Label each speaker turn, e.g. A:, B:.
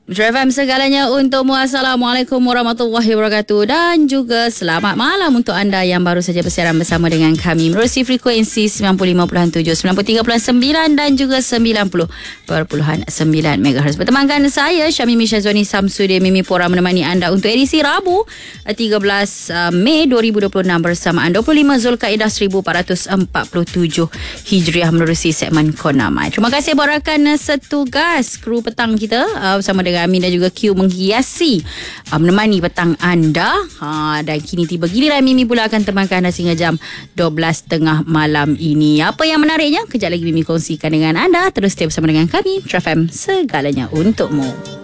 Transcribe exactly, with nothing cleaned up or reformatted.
A: True F M segalanya untukmu. Assalamualaikum warahmatullahi wabarakatuh. Dan juga selamat malam untuk anda yang baru saja bersiaran bersama dengan kami menerusi frekuensi sembilan puluh lima perpuluhan tujuh, sembilan puluh tiga perpuluhan sembilan dan juga sembilan puluh perpuluhan sembilan megahertz. Bertemankan saya Syamimi Syazwani Samsudin Mimi Pora menemani anda untuk edisi Rabu tiga belas Mei dua ribu dua puluh enam bersamaan dua puluh lima Zulkaidah seribu empat ratus empat puluh tujuh Hijriah menerusi segmen Konamai. Terima kasih buat rakan setugas kru petang kita uh, bersama dengan Amin dan juga Q menghiasi uh, menemani petang anda. Ha, dan kini tiba giliran Mimi pula akan temankan anda sehingga jam dua belas tengah malam ini. Apa yang menariknya? Kejap lagi Mimi kongsikan dengan anda. Terus stay bersama dengan kami True F M segalanya untukmu.